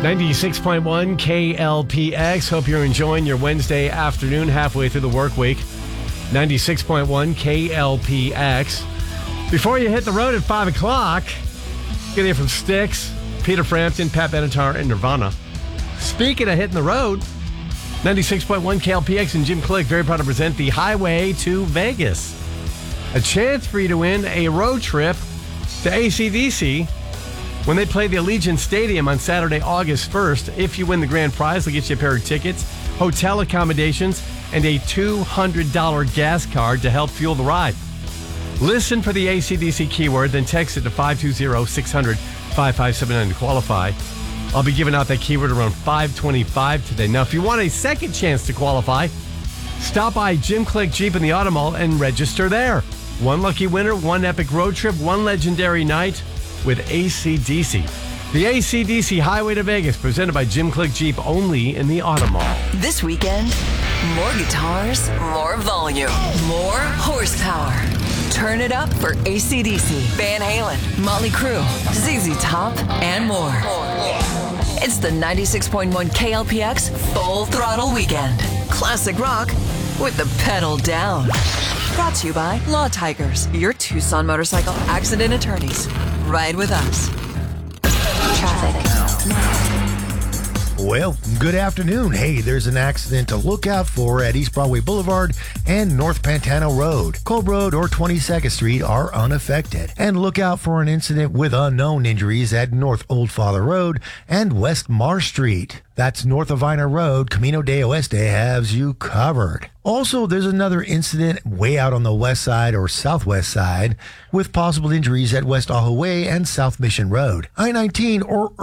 96.1 KLPX. Hope you're enjoying your Wednesday afternoon, halfway through the work week. 96.1 KLPX. Before you hit the road at 5 o'clock, get here from Styx, Peter Frampton, Pat Benatar, and Nirvana. Speaking of hitting the road, 96.1 KLPX and Jim Click very proud to present the Highway to Vegas. A chance for you to win a road trip to AC/DC when they play the Allegiant Stadium on Saturday, August 1st. If you win the grand prize, they'll get you a pair of tickets, hotel accommodations, and a $200 gas card to help fuel the ride. Listen for the AC/DC keyword, then text it to 520-600-5579 to qualify. I'll be giving out that keyword around 5:25 today. Now, if you want a second chance to qualify, stop by Jim Click Jeep in the Auto Mall and register there. One lucky winner, one epic road trip, one legendary night with AC/DC. The AC/DC Highway to Vegas, presented by Jim Click Jeep, only in the Auto Mall. This weekend, more guitars, more volume, more horsepower. Turn it up for AC/DC, Van Halen, Motley Crue, ZZ Top, and more. It's the 96.1 KLPX Full Throttle Weekend. Classic rock with the pedal down. Brought to you by Law Tigers, your Tucson motorcycle accident attorneys. Ride with us. Traffic. Well, good afternoon. Hey, there's an accident to look out for at East Broadway Boulevard and North Pantano Road. Kolb Road or 22nd Street are unaffected. And look out for an incident with unknown injuries at North Old Father Road and West Marsh Street. That's north of Viner Road. Camino de Oeste has you covered. Also, there's another incident way out on the west side or southwest side with possible injuries at West Ajo Way and South Mission Road. I-19 or